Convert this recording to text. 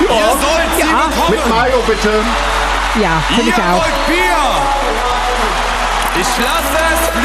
Ihr sollt sie bekommen. Mit Mayo bitte. Ja, finde ich Ihr auch. wollt Bier. Ich lasse es